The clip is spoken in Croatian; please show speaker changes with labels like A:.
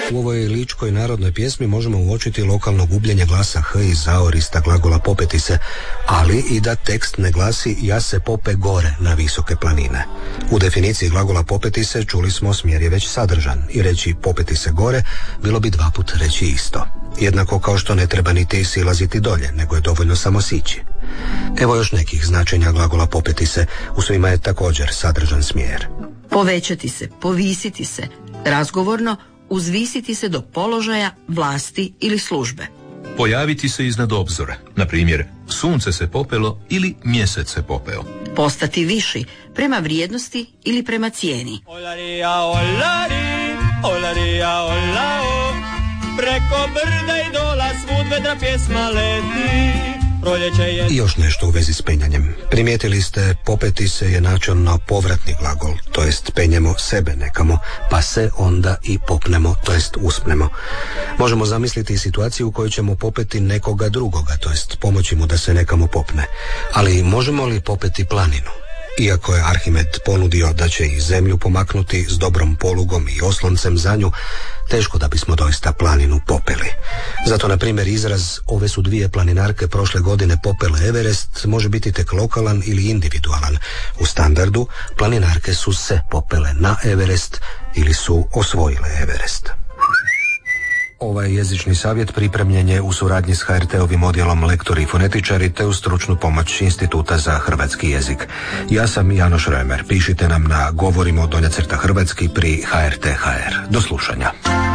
A: U ovoj ličkoj narodnoj pjesmi možemo uočiti lokalno gubljenje glasa h iz zaorista glagola popeti se, ali i da tekst ne glasi ja se pope gore na visoke planine. U definiciji glagola popeti se čuli smo smjer je već sadržan i reći popeti se gore bilo bi dva put reći isto. Jednako kao što ne treba niti silaziti dolje, nego je dovoljno samo sići. Evo još nekih značenja glagola popeti se, u svima je također sadržan smjer.
B: Povećati se, povisiti se, razgovorno uzvisiti se do položaja, vlasti ili službe.
C: Pojaviti se iznad obzora, na primjer, sunce se popelo ili mjesec se popeo.
B: Postati viši, prema vrijednosti ili prema cijeni.
D: Olarija, olari, olarija, olao, preko brda i dola svud vedra pjesma leti.
A: I još nešto u vezi s penjanjem. Primijetili ste, popeti se je načelno povratni glagol, to jest penjemo sebe nekamo, pa se onda i popnemo, to jest uspnemo. Možemo zamisliti situaciju u kojoj ćemo popeti nekoga drugoga, to jest pomoći mu da se nekamo popne. Ali možemo li popeti planinu? Iako je Arhimed ponudio da će i zemlju pomaknuti s dobrom polugom i osloncem za nju, teško da bismo doista planinu popeli. Zato, na primjer, izraz ove su dvije planinarke prošle godine popele Everest može biti tek lokalan ili individualan. U standardu planinarke su se popele na Everest ili su osvojile Everest. Ovaj jezični savjet pripremljen je u suradnji s HRT-ovim odjelom lektori i fonetičari te uz stručnu pomoć Instituta za hrvatski jezik. Ja sam Janoš Römer. Pišite nam na govorimo _hrvatski pri HRT.hr. Do slušanja.